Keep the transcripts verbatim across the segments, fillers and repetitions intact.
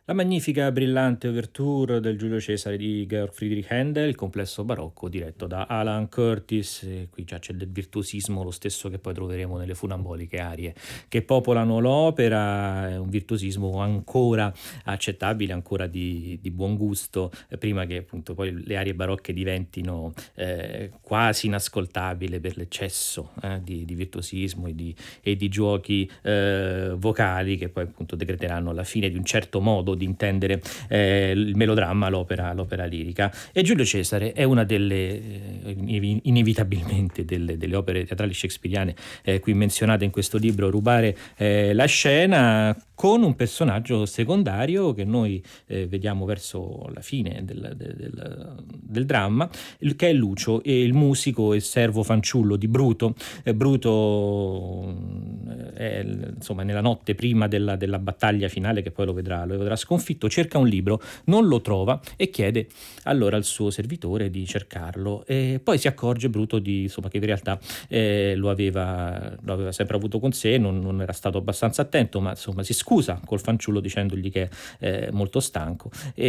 La magnifica, brillante ouverture del Giulio Cesare di Georg Friedrich Händel, il complesso barocco diretto da Alan Curtis. E qui già c'è del virtuosismo, lo stesso che poi troveremo nelle funamboliche arie che popolano l'opera. È un virtuosismo ancora accettabile, ancora di, di buon gusto, eh, prima che appunto poi le arie barocche diventino eh, quasi inascoltabili per l'eccesso eh, di, di virtuosismo e di, e di giochi eh, vocali, che poi appunto decreteranno la fine di un certo modo di intendere eh, il melodramma, l'opera, l'opera lirica. E Giulio Cesare è una delle, eh, inevitabilmente, delle, delle opere teatrali shakespeariane eh, qui menzionate in questo libro, rubare eh, la scena, con un personaggio secondario che noi eh, vediamo verso la fine del, del, del, del dramma, il, che è Lucio, e il musico e servo fanciullo di Bruto. Eh, Bruto è, insomma, nella notte prima della, della battaglia finale, che poi lo vedrà, lo vedrà sconfitto, cerca un libro, non lo trova e chiede allora al suo servitore di cercarlo, e poi si accorge Bruto di, insomma, che in realtà eh, lo, aveva, lo aveva sempre avuto con sé, non, non era stato abbastanza attento, ma insomma si scusa col fanciullo dicendogli che è eh, molto stanco,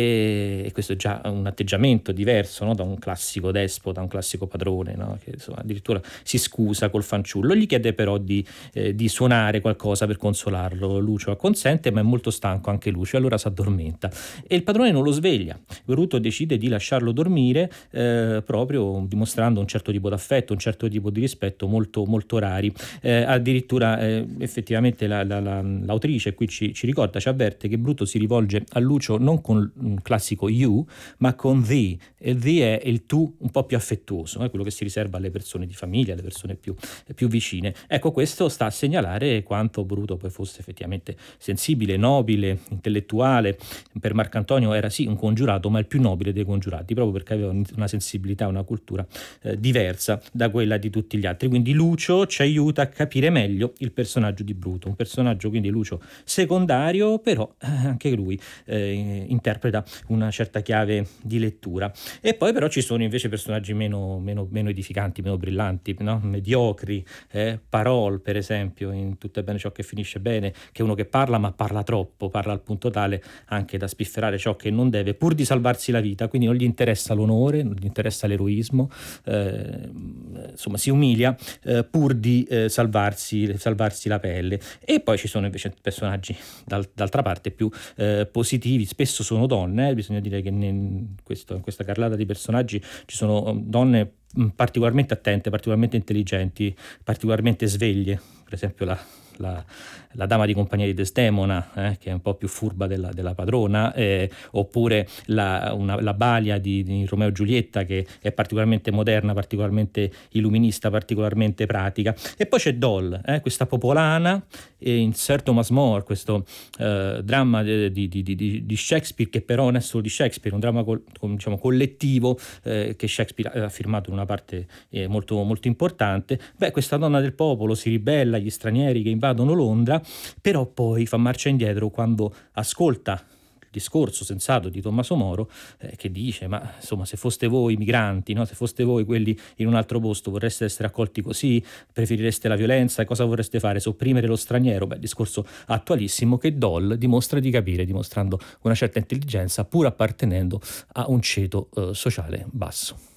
e, e questo è già un atteggiamento diverso, no? Da un classico despota, un classico padrone, no? Che insomma addirittura si scusa col fanciullo, gli chiede però di, eh, di suonare qualcosa per consolarlo. Lucio acconsente, ma è molto stanco anche Lucio, allora si addormenta e il padrone non lo sveglia. Bruto decide di lasciarlo dormire, eh, proprio dimostrando un certo tipo d'affetto, un certo tipo di rispetto molto, molto rari. Eh, addirittura eh, effettivamente la, la, la, l'autrice qui ci, ci ricorda, ci avverte che Bruto si rivolge a Lucio non con un classico you, ma con thee, e thee è il tu un po' più affettuoso, eh, quello che si riserva alle persone di famiglia, alle persone più, più vicine. Ecco, questo sta a segnalare quanto Bruto poi fosse effettivamente sensibile, nobile, intellettuale. Per Marcantonio era sì un congiurato, ma il più nobile dei congiurati, proprio perché aveva una sensibilità, una cultura eh, diversa da quella di tutti gli altri. Quindi Lucio ci aiuta a capire meglio il personaggio di Bruto, un personaggio quindi Lucio secondario, però eh, anche lui eh, interpreta una certa chiave di lettura. E poi però ci sono invece personaggi meno, meno, meno edificanti, meno brillanti, no? Mediocri, eh? Parol per esempio in Tutto è bene ciò che finisce bene, che è uno che parla ma parla troppo, parla al punto tale anche da spifferare ciò che non deve pur di salvarsi la vita, quindi non gli interessa l'onore, non gli interessa l'eroismo, eh, insomma si umilia eh, pur di eh, salvarsi, salvarsi la pelle. E poi ci sono invece personaggi dal, d'altra parte più eh, positivi, spesso sono donne, eh, bisogna dire che in, questo, in questa carrellata di personaggi ci sono donne particolarmente attente, particolarmente intelligenti, particolarmente sveglie. Per esempio la, la, la dama di compagnia di Desdemona, eh, che è un po' più furba della, della padrona, eh, oppure la, una, la Balia di, di Romeo e Giulietta, che è particolarmente moderna, particolarmente illuminista, particolarmente pratica. E poi c'è Doll, eh, questa popolana, e in Sir Thomas More, questo eh, dramma di, di, di, di Shakespeare, che però non è solo di Shakespeare, un dramma col, diciamo, collettivo eh, che Shakespeare ha firmato in una parte eh, molto, molto importante. Beh, questa donna del popolo si ribella agli stranieri che invadono Londra, però poi fa marcia indietro quando ascolta il discorso sensato di Tommaso Moro, eh, che dice: ma insomma, se foste voi migranti, no? Se foste voi quelli in un altro posto, vorreste essere accolti così? Preferireste la violenza? Cosa vorreste fare? Sopprimere lo straniero? Beh, discorso attualissimo che Doll dimostra di capire, dimostrando una certa intelligenza pur appartenendo a un ceto eh, sociale basso.